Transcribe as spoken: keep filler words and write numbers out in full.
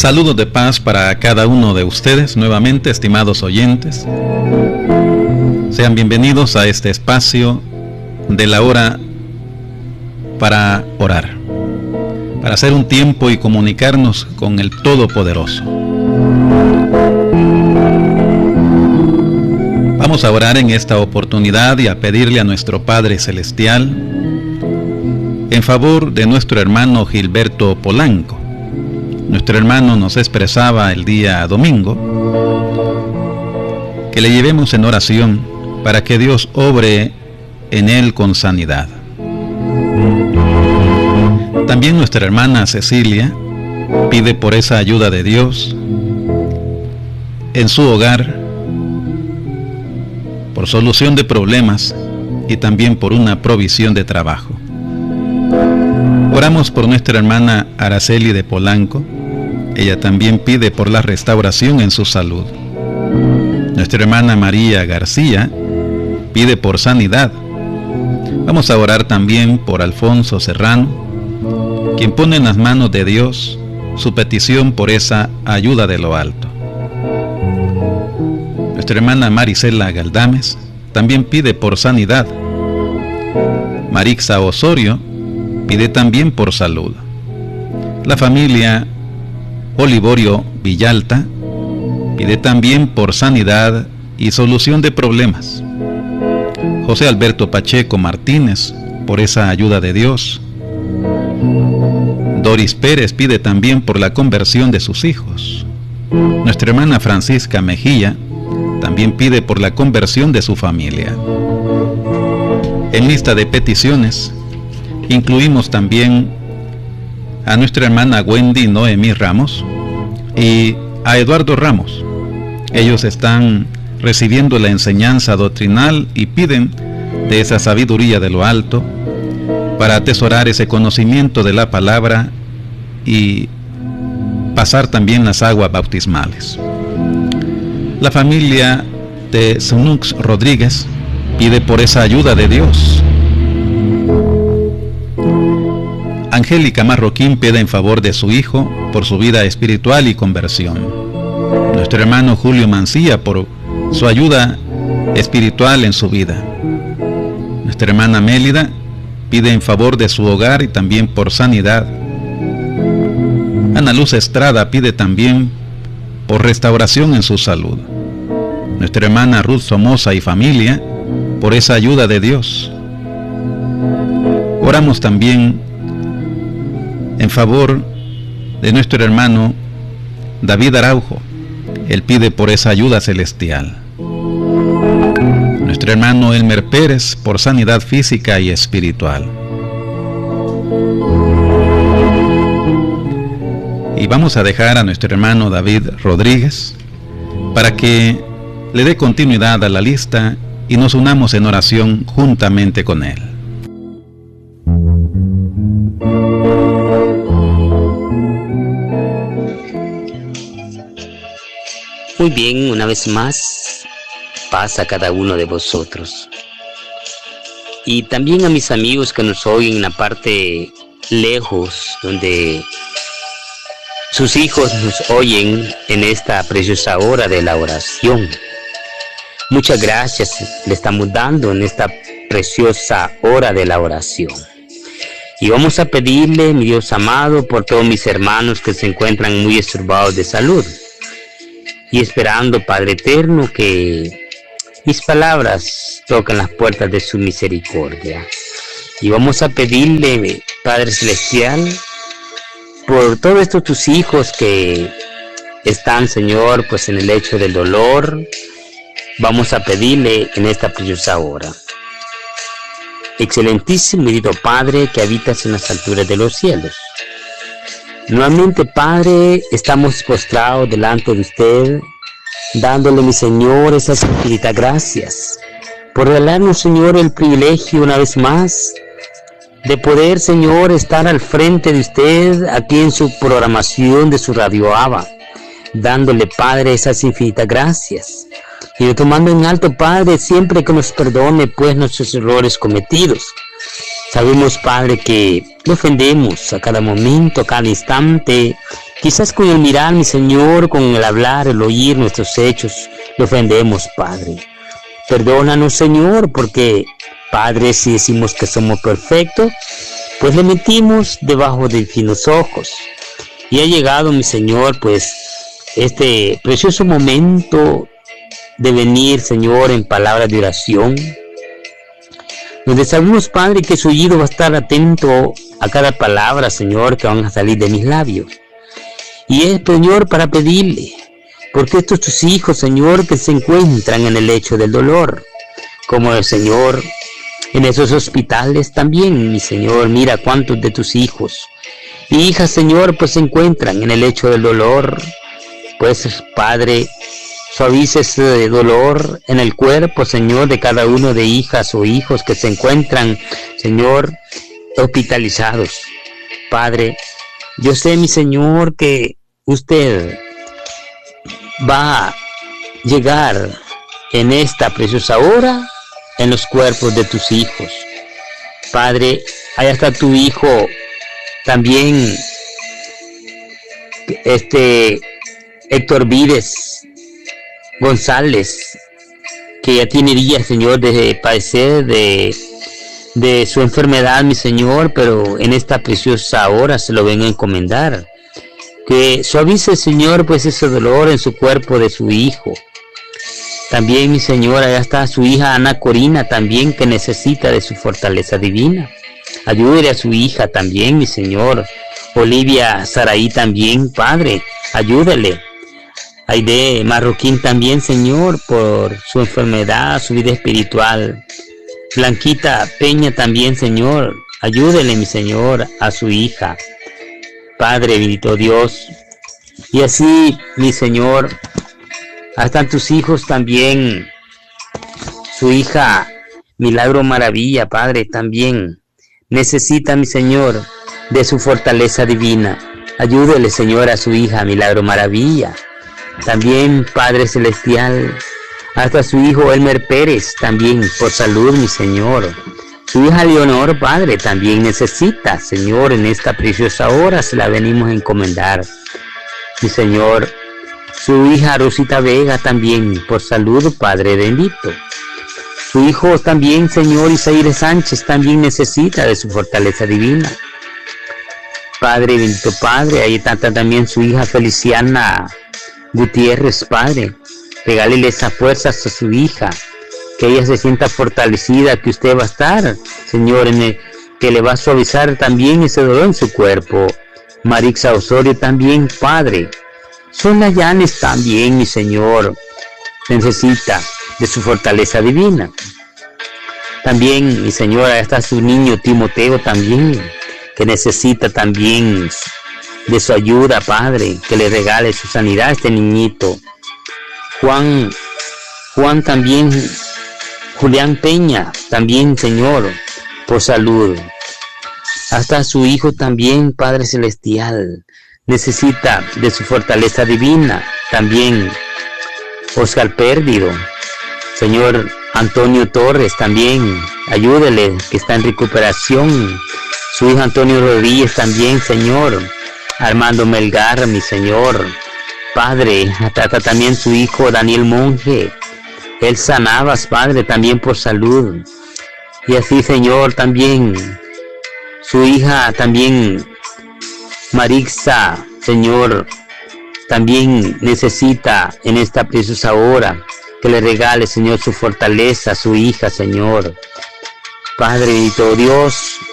Saludos de paz para cada uno de ustedes, nuevamente, estimados oyentes. Sean bienvenidos a este espacio de la hora para orar, para hacer un tiempo y comunicarnos con el Todopoderoso. Vamos a orar en esta oportunidad y a pedirle a nuestro Padre Celestial en favor de nuestro hermano Gilberto Polanco. Nuestro hermano nos expresaba el día domingo que le llevemos en oración para que Dios obre en él con sanidad. También nuestra hermana Cecilia pide por esa ayuda de Dios en su hogar, por solución de problemas y también por una provisión de trabajo. Oramos por nuestra hermana Araceli de Polanco. Ella también pide por la restauración en su salud. Nuestra hermana María García pide por sanidad. Vamos a orar también por Alfonso Serrano, quien pone en las manos de Dios su petición por esa ayuda de lo alto. Nuestra hermana Marisela Galdames también pide por sanidad. Marixa Osorio pide también por salud. La familia Olivorio Villalta pide también por sanidad y solución de problemas. José Alberto Pacheco Martínez por esa ayuda de Dios. Doris Pérez pide también por la conversión de sus hijos. Nuestra hermana Francisca Mejía también pide por la conversión de su familia. En lista de peticiones incluimos también a nuestra hermana Wendy Noemí Ramos y a Eduardo Ramos. Ellos están recibiendo la enseñanza doctrinal y piden de esa sabiduría de lo alto para atesorar ese conocimiento de la palabra y pasar también las aguas bautismales. La familia de Sunux Rodríguez pide por esa ayuda de Dios. Angélica Marroquín pide en favor de su hijo por su vida espiritual y conversión. Nuestro hermano Julio Mancilla por su ayuda espiritual en su vida. Nuestra hermana Mélida pide en favor de su hogar y también por sanidad. Ana Luz Estrada pide también por restauración en su salud. Nuestra hermana Ruth Somoza y familia por esa ayuda de Dios. Oramos también en favor de nuestro hermano David Araujo. Él pide por esa ayuda celestial. Nuestro hermano Elmer Pérez por sanidad física y espiritual. Y vamos a dejar a nuestro hermano David Rodríguez para que le dé continuidad a la lista y nos unamos en oración juntamente con él. Muy bien, una vez más, paz a cada uno de vosotros. Y también a mis amigos que nos oyen en la parte lejos, donde sus hijos nos oyen en esta preciosa hora de la oración. Muchas gracias le estamos dando en esta preciosa hora de la oración. Y vamos a pedirle, mi Dios amado, por todos mis hermanos que se encuentran muy esturbados de salud. Y esperando, Padre eterno, que mis palabras toquen las puertas de su misericordia. Y vamos a pedirle, Padre Celestial, por todos estos tus hijos que están, Señor, pues en el lecho del dolor. Vamos a pedirle en esta preciosa hora. Excelentísimo y bendito Padre que habitas en las alturas de los cielos. Nuevamente, Padre, estamos postrados delante de usted, dándole, mi Señor, esas infinitas gracias por regalarnos, Señor, el privilegio una vez más de poder, Señor, estar al frente de usted aquí en su programación de su Radio Abba, dándole, Padre, esas infinitas gracias y tomando en alto, Padre, siempre que nos perdone pues nuestros errores cometidos. Sabemos, Padre, que le ofendemos a cada momento, a cada instante, Quizás con el mirar, mi Señor, con el hablar, el oír nuestros hechos, le ofendemos, Padre. Perdónanos, Señor, porque, Padre, si decimos que somos perfectos, pues le mentimos debajo de finos ojos. Y ha llegado, mi Señor, pues, este precioso momento de venir, Señor, en palabras de oración, donde sabemos, Padre, que su oído va a estar atento a cada palabra, Señor, que van a salir de mis labios. Y es, Señor, para pedirle, porque estos tus hijos, Señor, que se encuentran en el lecho del dolor, como el Señor, en esos hospitales también, mi Señor, mira cuántos de tus hijos y hijas, Señor, pues se encuentran en el lecho del dolor, pues, Padre, suavice ese dolor en el cuerpo, Señor, de cada uno de hijas o hijos que se encuentran, Señor, hospitalizados. Padre, yo sé, mi Señor, que usted va a llegar en esta preciosa hora en los cuerpos de tus hijos. Padre, allá está tu hijo también, este Héctor Vides González, que ya tiene días, Señor, de padecer de, de su enfermedad, mi Señor, pero en esta preciosa hora se lo vengo a encomendar. Que suavice, Señor, pues ese dolor en su cuerpo de su hijo. También, mi Señor, allá está su hija Ana Corina también, que necesita de su fortaleza divina. Ayúdele a su hija también, mi Señor. Olivia Saraí también, Padre, ayúdele. Aide Marroquín también, Señor, por su enfermedad, su vida espiritual. Blanquita Peña también, Señor, ayúdele, mi Señor, a su hija. Padre, bendito Dios. Y así, mi Señor, hasta tus hijos también, su hija Milagro Maravilla, Padre, también necesita, mi Señor, de su fortaleza divina. Ayúdele, Señor, a su hija Milagro Maravilla. También, Padre Celestial, hasta su hijo Elmer Pérez, también por salud, mi Señor. Su hija Leonor, Padre, también necesita, Señor, en esta preciosa hora se la venimos a encomendar. Mi Señor, su hija Rosita Vega también por salud, Padre bendito. Su hijo también, Señor, Isaíre Sánchez, también necesita de su fortaleza divina. Padre bendito, Padre, ahí está también su hija Feliciana Gutiérrez, Padre. Regálele esa fuerza a su hija, que ella se sienta fortalecida, que usted va a estar, Señor, en el, que le va a suavizar también ese dolor en su cuerpo. Marixa Osorio también, Padre. Sonia Llanes también, mi Señor, necesita de su fortaleza divina. También, mi Señor, ahí está su niño Timoteo también, que necesita también de su ayuda, Padre, que le regale su sanidad a este niñito. Juan, Juan también, Julián Peña, también, Señor, por salud. Hasta su hijo también, Padre Celestial, necesita de su fortaleza divina. También, Oscar Pérdido, Señor Antonio Torres, también, ayúdele, que está en recuperación. Su hijo Antonio Rodríguez también, Señor. Armando Melgar, mi Señor. Padre, trata también su hijo Daniel Monge. Elsa Navas, Padre, también por salud. Y así, Señor, también su hija, también Marixa, Señor, también necesita en esta preciosa hora que le regale, Señor, su fortaleza a su hija, Señor. Padre bendito Dios,